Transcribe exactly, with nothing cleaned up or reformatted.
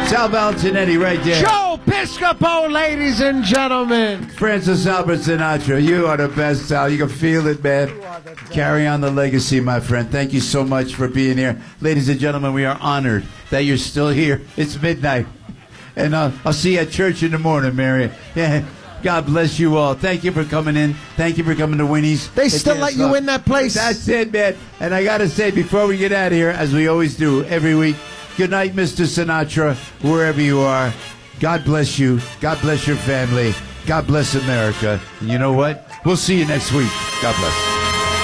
Sal Valentinetti right there. Joe Piscopo, ladies and gentlemen. Francis Albert Sinatra, you are the best, Sal. You can feel it, man. Carry on the legacy, my friend. Thank you so much for being here. Ladies and gentlemen, we are honored that you're still here. It's midnight. And uh, I'll see you at church in the morning, Mary. Yeah. God bless you all. Thank you for coming in. Thank you for coming to Winnie's. They still let you in that place. That's it, man. And I got to say, before we get out of here, as we always do every week, good night, Mister Sinatra, wherever you are. God bless you. God bless your family. God bless America. And you know what? We'll see you next week. God bless.